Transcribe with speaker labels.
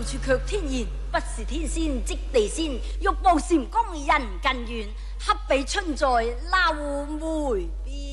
Speaker 1: 處卻天然不是天仙即地仙，欲報蟾宮人近遠，恰比春在撈梅邊。